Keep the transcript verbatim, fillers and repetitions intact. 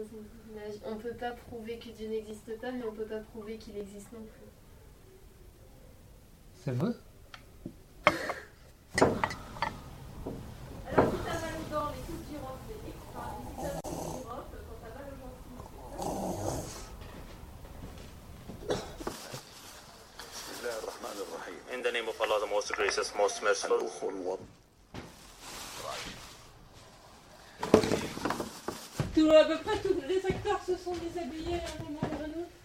On peut pas prouver que Dieu n'existe pas, mais on peut pas prouver qu'il existe non plus. C'est vrai? Alors si t'as mal aux dents, les coups de girofle, les extra, les états de girofle, quand t'as mal aux gencives, In the name of Allah, the most gracious, most merciful. Tout, à peu près tous les acteurs se sont déshabillés à un moment ou à un autre.